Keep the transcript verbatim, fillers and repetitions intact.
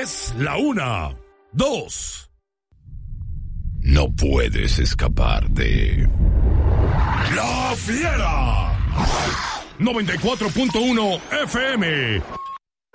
Es la una, dos. No puedes escapar de La Fiera. noventa y cuatro punto uno F M.